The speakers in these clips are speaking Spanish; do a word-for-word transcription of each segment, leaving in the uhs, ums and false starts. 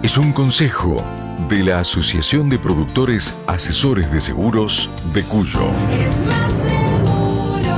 es un consejo de la Asociación de Productores Asesores de Seguros de Cuyo. Es más seguro.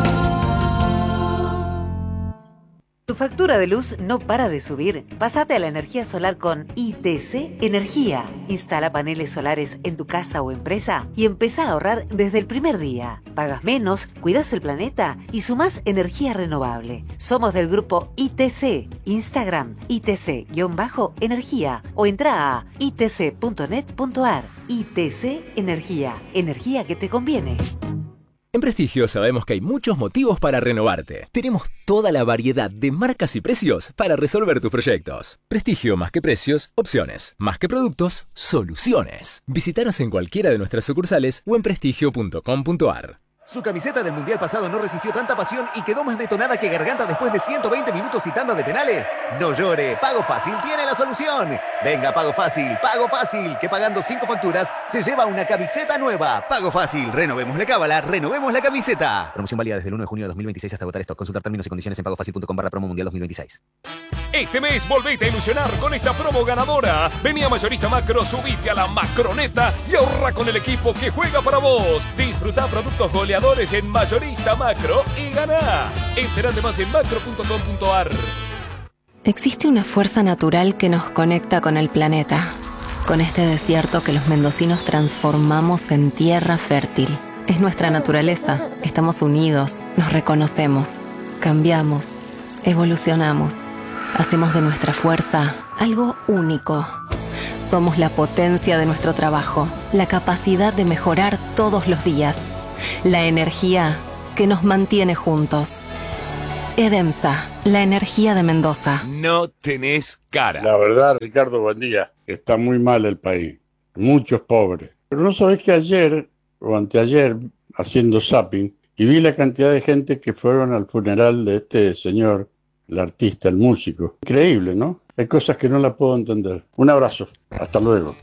¿Tu factura de luz no para de subir? Pásate a la energía solar con I T C Energía. Instala paneles solares en tu casa o empresa y empezá a ahorrar desde el primer día. Pagas menos, cuidas el planeta y sumás energía renovable. Somos del grupo I T C. Instagram I T C-energía o entra a i t c punto net punto a r. I T C Energía. Energía que te conviene. En Prestigio sabemos que hay muchos motivos para renovarte. Tenemos toda la variedad de marcas y precios para resolver tus proyectos. Prestigio más que precios, opciones. Más que productos, soluciones. Visítanos en cualquiera de nuestras sucursales o en prestigio punto com punto a r. Su camiseta del Mundial pasado no resistió tanta pasión y quedó más detonada que Garganta después de ciento veinte minutos y tanda de penales. No llore, Pago Fácil tiene la solución. Venga, Pago Fácil, Pago Fácil, que pagando cinco facturas se lleva una camiseta nueva. Pago Fácil, renovemos la cábala, renovemos la camiseta. Promoción válida desde el uno de junio de dos mil veintiséis hasta agotar stock. Consultar términos y condiciones en pagofacil punto com barra promo mundial dos mil veintiséis. Este mes volvete a ilusionar con esta promo ganadora. Vení a Mayorista Macro, subite a la Macroneta y ahorra con el equipo que juega para vos. Disfruta productos goleadores en Mayorista Macro y ganá. Enterate más en macro punto com punto a r. Existe una fuerza natural que nos conecta con el planeta, con este desierto que los mendocinos transformamos en tierra fértil. Es nuestra naturaleza. Estamos unidos, nos reconocemos, cambiamos, evolucionamos. Hacemos de nuestra fuerza algo único. Somos la potencia de nuestro trabajo, la capacidad de mejorar todos los días, la energía que nos mantiene juntos. Edemsa, la energía de Mendoza. No tenés cara. La verdad, Ricardo, buen día. Está muy mal el país. Muchos pobres. Pero no sabés que ayer o anteayer, haciendo zapping, y vi la cantidad de gente que fueron al funeral de este señor, el artista, el músico. Increíble, ¿no? Hay cosas que no la puedo entender. Un abrazo. Hasta luego.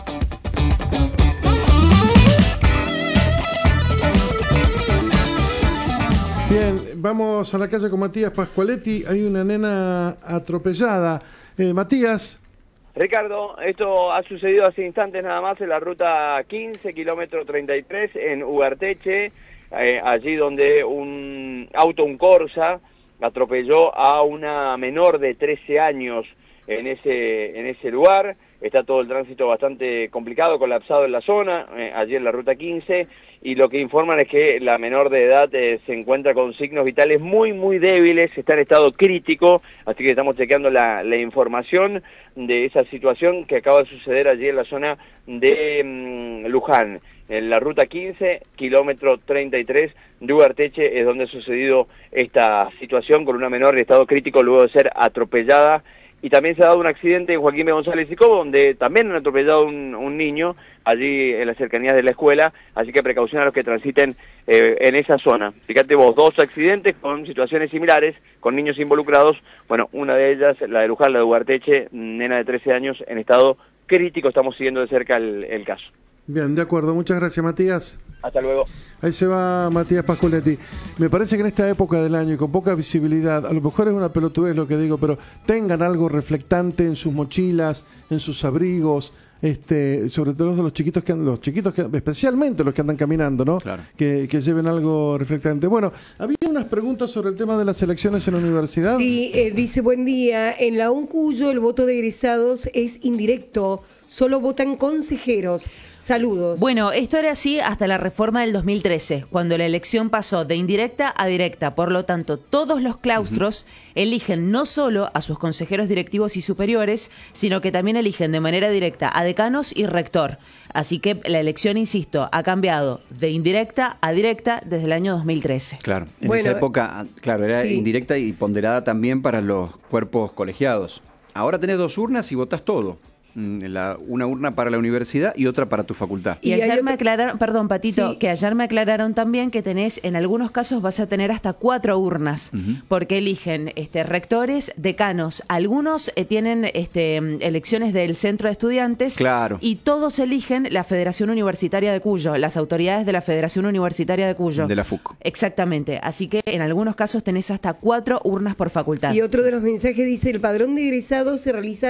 Bien, vamos a la calle con Matías Pascualetti. Hay una nena atropellada. Eh, Matías. Ricardo, esto ha sucedido hace instantes nada más en la ruta quince, kilómetro treinta y tres, en Ugarteche, eh, allí donde un auto, un Corsa, atropelló a una menor de trece años en ese, en ese lugar. Está todo el tránsito bastante complicado, colapsado en la zona, eh, allí en la ruta quince, y lo que informan es que la menor de edad eh, se encuentra con signos vitales muy, muy débiles, está en estado crítico, así que estamos chequeando la, la información de esa situación que acaba de suceder allí en la zona de mmm, Luján. En la ruta quince, kilómetro treinta y tres de Ugarteche es donde ha sucedido esta situación con una menor en estado crítico luego de ser atropellada. Y también se ha dado un accidente en Joaquín B. González y Cobo, donde también han atropellado un, un niño allí en las cercanías de la escuela, así que precaución a los que transiten eh, en esa zona. Fíjate vos, dos accidentes con situaciones similares, con niños involucrados. Bueno, una de ellas, la de Luján, la de Ugarteche, nena de trece años en estado crítico. Estamos siguiendo de cerca el, el caso. Bien, de acuerdo. Muchas gracias, Matías. Hasta luego. Ahí se va Matías Pascualetti. Me parece que en esta época del año y con poca visibilidad, a lo mejor es una pelotudez lo que digo, pero tengan algo reflectante en sus mochilas, en sus abrigos, este, sobre todo los chiquitos que andan, los chiquitos que, especialmente los que andan caminando, ¿no? Claro. Que, que lleven algo reflectante. Bueno, había unas preguntas sobre el tema de las elecciones en la universidad. Sí, eh, dice, buen día. En la UNCUYO el voto de egresados es indirecto. Solo votan consejeros. Saludos. Bueno, esto era así hasta la reforma del dos mil trece, cuando la elección pasó de indirecta a directa. Por lo tanto, todos los claustros uh-huh. eligen no solo a sus consejeros directivos y superiores, sino que también eligen de manera directa a decanos y rector. Así que la elección, insisto, ha cambiado de indirecta a directa desde el año dos mil trece. Claro, en bueno, esa época, claro, era sí. indirecta y ponderada también para los cuerpos colegiados. Ahora tenés dos urnas y votás todo. La, una urna para la universidad y otra para tu facultad. Y, y ayer otro... me aclararon, perdón Patito, sí. que ayer me aclararon también que tenés, en algunos casos vas a tener hasta cuatro urnas, uh-huh. porque eligen este, rectores, decanos, algunos eh, tienen este, elecciones del centro de estudiantes, claro. y todos eligen la Federación Universitaria de Cuyo, las autoridades de la Federación Universitaria de Cuyo. De la F U C. Exactamente, así que en algunos casos tenés hasta cuatro urnas por facultad. Y otro de los mensajes dice, el padrón de egresados se realiza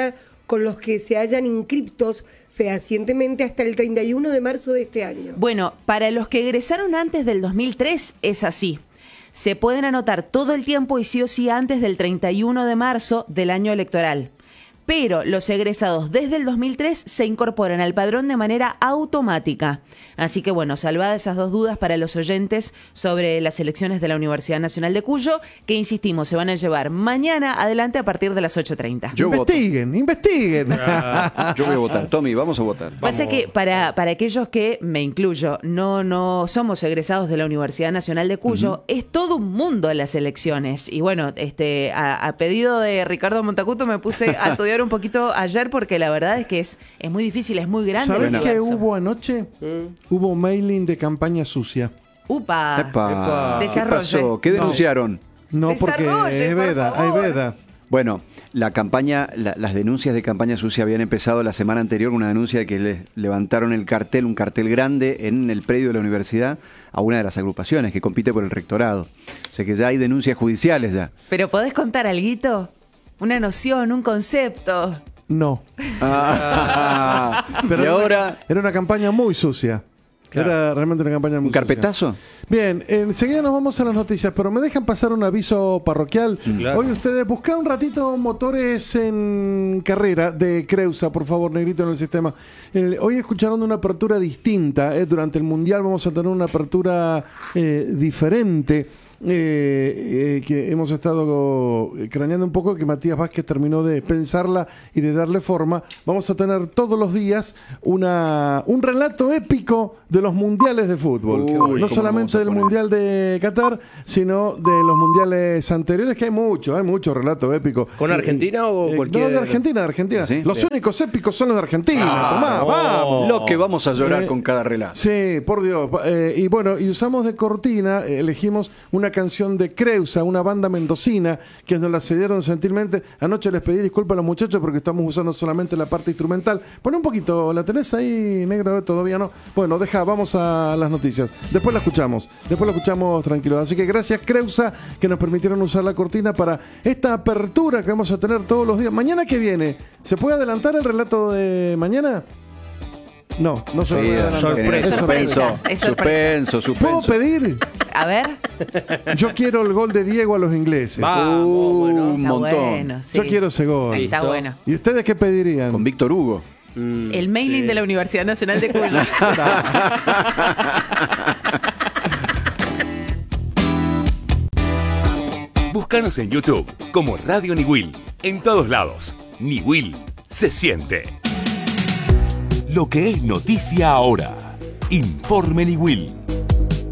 con los que se hallan inscriptos fehacientemente hasta el treinta y uno de marzo de este año. Bueno, para los que egresaron antes del dos mil tres es así. Se pueden anotar todo el tiempo y sí o sí antes del treinta y uno de marzo del año electoral. Pero los egresados desde el dos mil tres se incorporan al padrón de manera automática. Así que bueno, salvadas esas dos dudas para los oyentes sobre las elecciones de la Universidad Nacional de Cuyo, que insistimos, se van a llevar mañana adelante a partir de las ocho treinta. Yo investiguen, voto. investiguen. Yo voy a votar. Tommy, vamos a votar. Pasa que para, para aquellos que, me incluyo, no, no somos egresados de la Universidad Nacional de Cuyo, uh-huh. es todo un mundo las elecciones. Y bueno, este a, a pedido de Ricardo Montacuto me puse a estudiar un poquito ayer porque la verdad es que es, es muy difícil, es muy grande. ¿Sabes qué hubo anoche? ¿Mm? Hubo mailing de campaña sucia. ¡Upa! Epa. ¿Qué pasó? ¿Qué denunciaron? No, no porque es veda, hay veda. Bueno, la campaña, la, las denuncias de campaña sucia habían empezado la semana anterior, una denuncia de que le levantaron el cartel, un cartel grande en el predio de la universidad a una de las agrupaciones que compite por el rectorado. O sea que ya hay denuncias judiciales ya. ¿Pero podés contar alguito? ¿Una noción, un concepto? No. Ah, pero y ahora era una campaña muy sucia. Claro. Era realmente una campaña muy ¿Un carpetazo? Sucia. Bien, enseguida nos vamos a las noticias, pero me dejan pasar un aviso parroquial. Claro. Hoy ustedes buscan un ratito motores en carrera de Creusa, por favor, negrito en el sistema. El, hoy escucharon una apertura distinta. Eh, durante el Mundial vamos a tener una apertura eh, diferente. Eh, eh, que hemos estado craneando un poco, que Matías Vázquez terminó de pensarla y de darle forma. Vamos a tener todos los días una un relato épico de los mundiales de fútbol. Uy, no solamente del Mundial de Qatar, sino de los mundiales anteriores, que hay mucho, hay mucho relato épico. ¿Con Argentina eh, o eh, cualquier...? No, de Argentina, de Argentina. ¿Sí? Los Bien. únicos épicos son los de Argentina. Ah, Tomás, no. vamos. Lo que vamos a llorar eh, con cada relato. Sí, por Dios. Eh, y bueno, y usamos de cortina, eh, elegimos una canción de Creusa, una banda mendocina que nos la cedieron gentilmente. Anoche les pedí disculpas a los muchachos porque estamos usando solamente la parte instrumental. Pon un poquito, ¿la tenés ahí, negro? Todavía no. Bueno, deja, vamos a las noticias. Después la escuchamos, después la escuchamos tranquilos. Así que gracias, Creusa, que nos permitieron usar la cortina para esta apertura que vamos a tener todos los días. Mañana que viene, ¿se puede adelantar el relato de mañana? No, no se sí, puede adelantar. Sorpresa, es sorpresa. Es sorpresa. Suspenso, suspenso. ¿Puedo pedir? A ver. Yo quiero el gol de Diego a los ingleses. Vamos, uh, bueno. un Está montón. bueno, sí. Yo quiero ese gol. Está ¿Listo? bueno. ¿Y ustedes qué pedirían? Con Víctor Hugo. Mm, el mailing sí. de la Universidad Nacional de Cuyo. Búscanos en YouTube como Radio Niwil. En todos lados. Niwil se siente. Lo que es noticia ahora. Informe Niwil.